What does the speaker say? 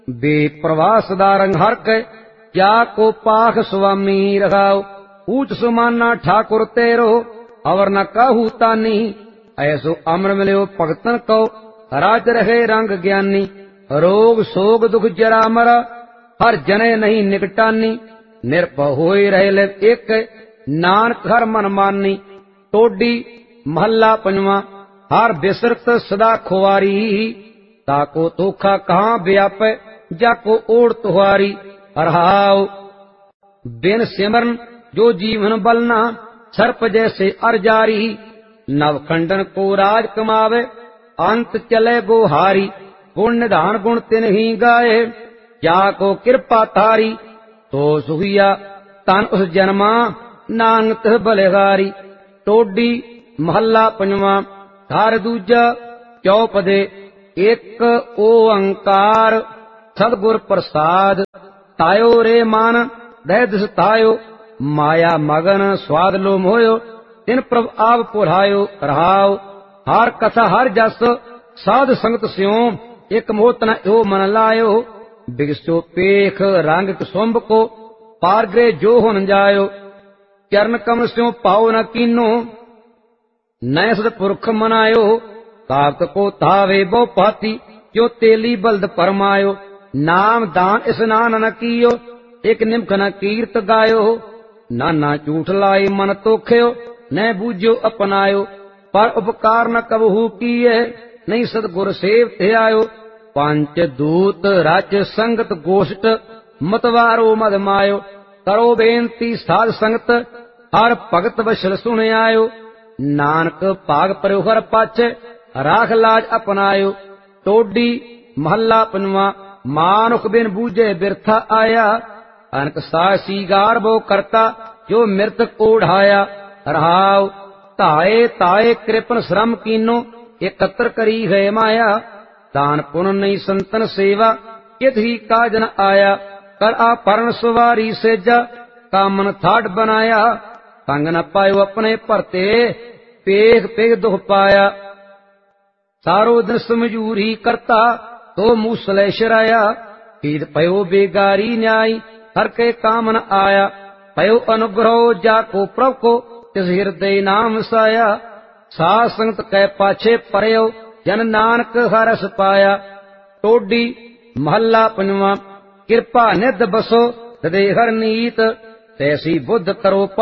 बेप्रवाह सदा रंग हर के क्या को पाख स्वामी रखाओ। ऊंच सुमाना ठाकुर तेरो अवर न कहू तानी, ऐसो अमर मिलो भगतन को राज रहे रंग ज्ञानी। रोग सोग दुख जरा मरा हर जने नहीं निकटानी, निर्भय होए रहे ले एक नानक हर मन मानी। टोडी महला पंजवा हर बिसरत सदा खुआरी, ताको तोखा कहाँ व्यापे जाको ओढ़ तुहारी। रहाओ बिन सिमरन जो जीवन बलना सर्प जैसे अर जारी। नवखंडन को राज कमावे अंत चले गो हारी। गुण निधान गुण तिन ही गाए जाको कृपा तारी। तो सुहिया तन उस जन्मा नानक बलिहारी। टोडी महला पंजवा हर दूजा चौपदे एक ओंकार सदगुर प्रसाद। तायो रे मान दह दिस तायो, माया मगन स्वाद लो मोयो तिन प्रभ आप पुरायो। रहाओ हर कथा हर जस साध संगत स्यो, एक मोत न यो मन लायो। बिगसो पेख रंग कुसुम्भ को पारग्रे जो हुन जायो। चरण कमल स्यो पाओ न कीनो, नय सद पुरख मनायो। ताकत को तावे बहु पाती, जो तेली बल्द परमायो। नाम दान स्नान न कियो, एक निमख न कीर्त गायो। नाना झूठ लाई मन तोख्यो, न बूझो अपनायो। पर उपकार न कबहू किए, नहीं सदगुर सेव ते आयो। पंच दूत राज संगत गोष्ठ, मतवारो मद मायो। करो बेनती साध संगत, हर भगत बशल सुन आयो। नानक भाग पर हर पाछे, राख लाज अपनायो। टोडी महला पंजवा मानुख बिन बूझे बिरथा आया। अनक सासी गार बो करता, जो मृतक ओढ़ाया। रहाओ ताए ताए कृपन श्रम कीनो, एकत्र करी है माया। दान पुण्य नहीं संतन सेवा, इत ही काज न आया। कर आ परण सवारी सेजा, कामन थाट बनाया। संग न पायो अपने भरते, पेख पेख दुख पाया। सारो दिन समझूरी करता, तो मूसले शराया। हीद पयो बेगारी न्याय, हर के काम न आया। पयो अनुग्रह जाको प्रभ को, तिस हृदय नाम साया। साध संगत कै पाछे परयो, जन नानक हरस पाया। टोडी महला पंजवा कृपा निध बसो, हृदय हर नीत। तैसी बुद्ध करो